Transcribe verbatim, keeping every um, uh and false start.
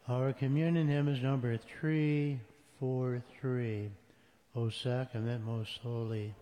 Our communion hymn is number three four three. O sacrament most holy.